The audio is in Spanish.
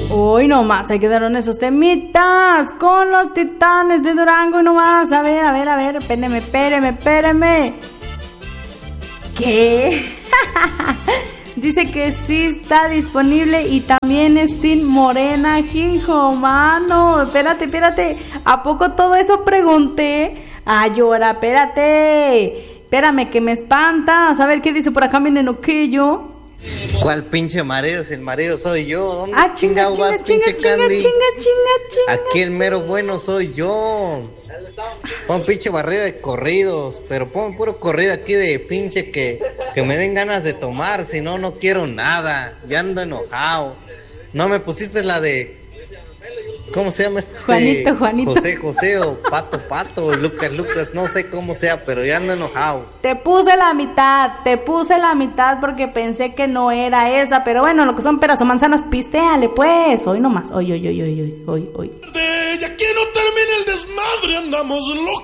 Hoy nomás se quedaron esos temitas con los Titanes de Durango y nomás. A ver, espéreme. ¿Qué? Dice que sí está disponible y también es Team Morena, hijo, mano. Espérate. ¿A poco todo eso pregunté? Llora, espérame que me espantas. A ver qué dice por acá mi nenoquillo. ¿Cuál pinche marido? Si el marido soy yo. ¿Dónde chingado vas, pinche Candy? Aquí el mero bueno soy yo. Pon pinche barrida de corridos, pero pon puro corrido aquí de pinche que me den ganas de tomar, si no, no quiero nada. Ya ando enojado. No me pusiste la de... ¿Cómo se llama Juanito. José o Pato, Lucas, no sé cómo sea, pero ya ando enojado. Te puse la mitad porque pensé que no era esa, pero bueno, lo que son peras o manzanas, pistéale pues, hoy nomás, hoy. Ya que no termine el desmadre, andamos locos.